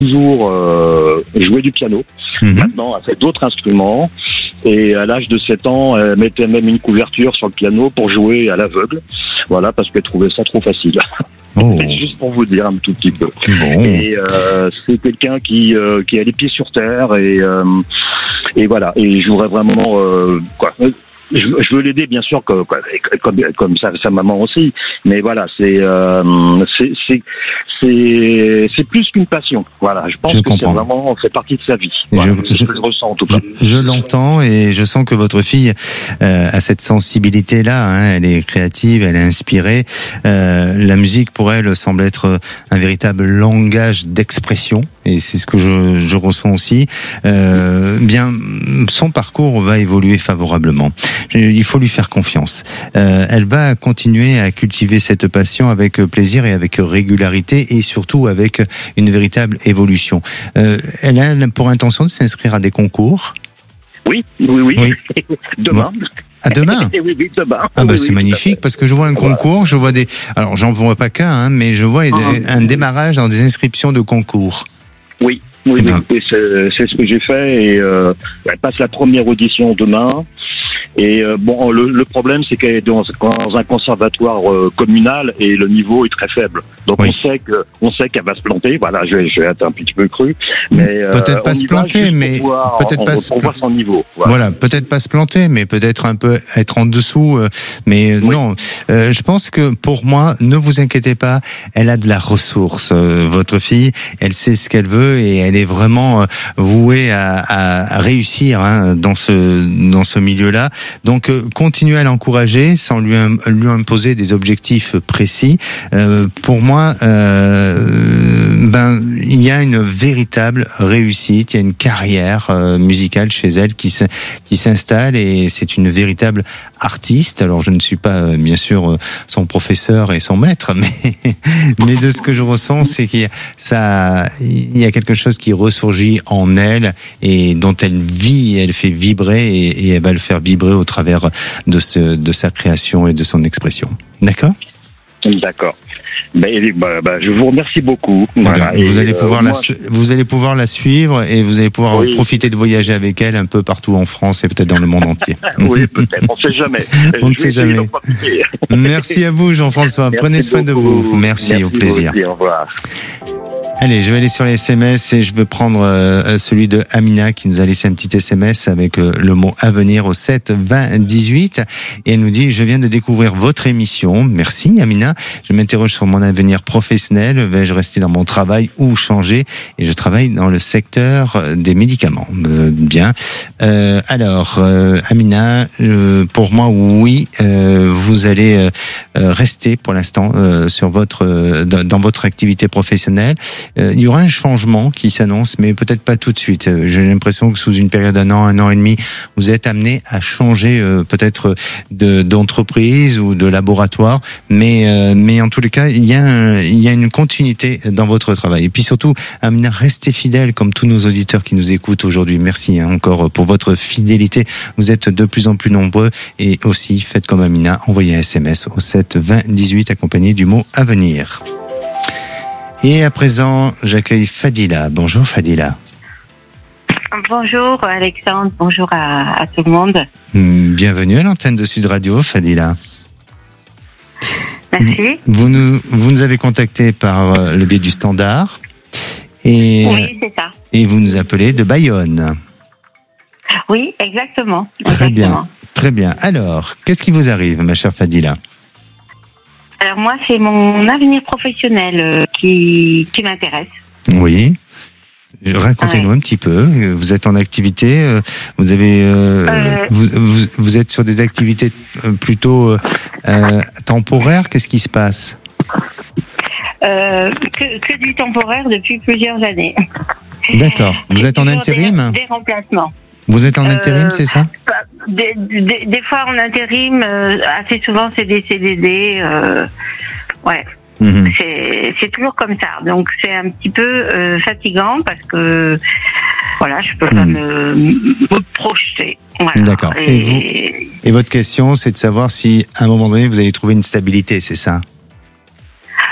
toujours joué du piano. Maintenant, elle fait d'autres instruments. Et à l'âge de 7 ans, elle mettait même une couverture sur le piano pour jouer à l'aveugle. Voilà, parce qu'elle trouvait ça trop facile. Oh. Juste pour vous dire un tout petit peu. Bon. Et c'est quelqu'un qui a les pieds sur terre et voilà. Et je voudrais vraiment je veux l'aider bien sûr comme sa maman aussi, mais voilà, c'est plus qu'une passion. Voilà, je pense que comprends. c'est vraiment fait partie de sa vie. Voilà, c'est ce que je ressens en tout cas. Je l'entends et je sens que votre fille a cette sensibilité-là. Hein, elle est créative, elle est inspirée. La musique pour elle semble être un véritable langage d'expression. Et c'est ce que je ressens aussi. Bien, son parcours va évoluer favorablement. Il faut lui faire confiance. Elle va continuer à cultiver cette passion avec plaisir et avec régularité et surtout avec une véritable évolution. Elle a pour intention de s'inscrire à des concours. Oui. Demain. À demain. Oui, demain. Ah bah c'est magnifique parce que je vois un concours, je vois alors j'en vois pas qu'un, hein, mais je vois un démarrage dans des inscriptions de concours. Oui. Et c'est ce que j'ai fait et elle passe la première audition demain. Et le problème c'est qu'elle est dans un conservatoire communal et le niveau est très faible. Donc on sait qu'elle va se planter. Voilà, je vais être un petit peu cru, mais peut-être pas se planter, mais peut-être pas pour voir son niveau. Voilà, peut-être pas se planter, mais peut-être un peu être en dessous. Mais non, je pense que pour moi, ne vous inquiétez pas, elle a de la ressource. Votre fille, elle sait ce qu'elle veut et elle est vraiment vouée à réussir dans ce milieu-là. Donc continuez à l'encourager sans lui imposer des objectifs précis. Pour moi, il y a une véritable réussite, il y a une carrière musicale chez elle qui s'installe et c'est une véritable artiste. Alors je ne suis pas bien sûr son professeur et son maître, mais de ce que je ressens, c'est qu'il y a quelque chose qui ressurgit en elle et dont elle fait vibrer et elle va le faire vibrer au travers de sa création et de son expression. D'accord ? D'accord. Je vous remercie beaucoup. Voilà. Vous allez pouvoir la suivre et vous allez pouvoir profiter de voyager avec elle un peu partout en France et peut-être dans le monde entier. Oui, peut-être. On ne sait jamais. On ne sait jamais. Merci à vous, Jean-François. Prenez soin de vous. Merci, au plaisir. Aussi, au revoir. Allez, je vais aller sur les SMS et je vais prendre celui de Amina qui nous a laissé un petit SMS avec le mot avenir au 7 20 18 et elle nous dit: je viens de découvrir votre émission. Merci Amina. Je m'interroge sur mon avenir professionnel. Vais-je rester dans mon travail ou changer? Et je travaille dans le secteur des médicaments. Bien. Alors Amina, pour moi oui, vous allez rester pour l'instant dans votre activité professionnelle. Il y aura un changement qui s'annonce, mais peut-être pas tout de suite. J'ai l'impression que sous une période d'un an et demi, vous êtes amené à changer peut-être d'entreprise ou de laboratoire, mais en tous les cas, il y a une continuité dans votre travail. Et puis surtout, Amina, restez fidèle comme tous nos auditeurs qui nous écoutent aujourd'hui. Merci encore pour votre fidélité. Vous êtes de plus en plus nombreux et aussi faites comme Amina, envoyez un SMS au 7 20 18 accompagné du mot avenir. Et à présent, j'accueille Fadila. Bonjour Fadila. Bonjour Alexandre, bonjour à tout le monde. Bienvenue à l'antenne de Sud Radio, Fadila. Merci. Vous nous avez contacté par le biais du standard. Oui, c'est ça. Et vous nous appelez de Bayonne. Oui, exactement. Très bien, très bien. Alors, qu'est-ce qui vous arrive, ma chère Fadila ? Alors moi, c'est mon avenir professionnel qui m'intéresse. Oui. Racontez-nous un petit peu. Vous êtes en activité. Vous êtes sur des activités plutôt temporaires. Qu'est-ce qui se passe ? Que du temporaire depuis plusieurs années. D'accord. Vous êtes en intérim ? Des remplacements. Vous êtes en intérim, c'est ça ? Des fois en intérim, assez souvent c'est des CDD. Ouais. Mmh. C'est toujours comme ça. Donc c'est un petit peu fatigant parce que voilà, je peux pas me projeter. Voilà. D'accord. Et votre question, c'est de savoir si à un moment donné vous allez trouver une stabilité, c'est ça ?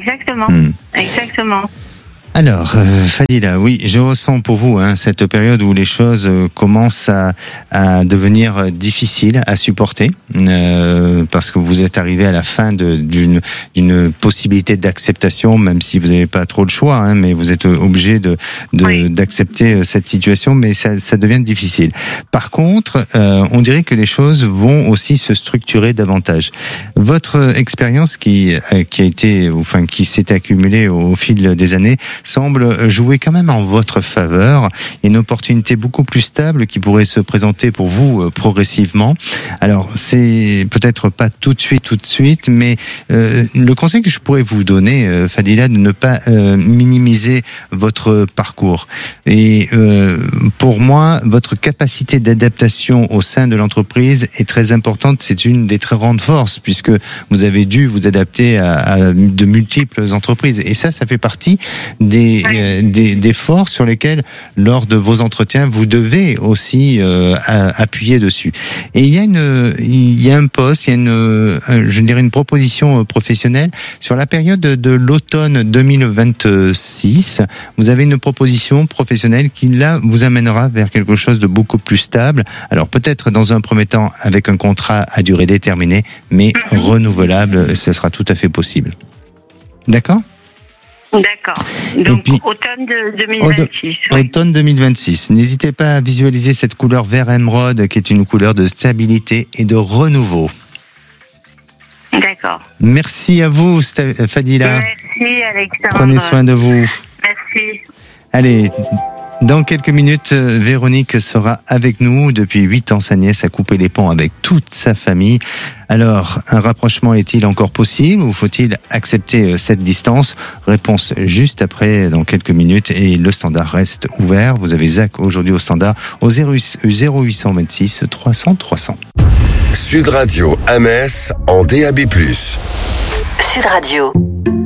Oui, exactement. Exactement. Alors, Fadila, oui, je ressens pour vous cette période où les choses commencent à devenir difficiles à supporter, parce que vous êtes arrivé à la fin d'une possibilité d'acceptation, même si vous n'avez pas trop le choix, mais vous êtes obligé d'accepter cette situation, mais ça devient difficile. Par contre, on dirait que les choses vont aussi se structurer davantage. Votre expérience qui s'est accumulée au fil des années semble jouer quand même en votre faveur. Il y a une opportunité beaucoup plus stable qui pourrait se présenter pour vous progressivement. Alors, c'est peut-être pas tout de suite, mais le conseil que je pourrais vous donner, Fadila, de ne pas minimiser votre parcours. Et pour moi, votre capacité d'adaptation au sein de l'entreprise est très importante. C'est une des très grandes forces, puisque vous avez dû vous adapter à de multiples entreprises. Et ça fait partie des forces sur lesquelles, lors de vos entretiens, vous devez aussi appuyer dessus. Et il y a un poste, une proposition professionnelle sur la période de l'automne 2026. Vous avez une proposition professionnelle qui là vous amènera vers quelque chose de beaucoup plus stable. Alors peut-être dans un premier temps avec un contrat à durée déterminée, mais renouvelable, ce sera tout à fait possible. D'accord ? D'accord. Donc, puis, automne 2026. Automne 2026. N'hésitez pas à visualiser cette couleur vert émeraude qui est une couleur de stabilité et de renouveau. D'accord. Merci à vous, Fadila. Merci, Alexandre. Prenez soin de vous. Merci. Allez. Dans quelques minutes, Véronique sera avec nous. Depuis 8 ans, sa nièce a coupé les ponts avec toute sa famille. Alors, un rapprochement est-il encore possible ou faut-il accepter cette distance ? Réponse juste après, dans quelques minutes. Et le standard reste ouvert. Vous avez Zach aujourd'hui au standard au 0826 300 300. Sud Radio Ames en DAB+. Sud Radio.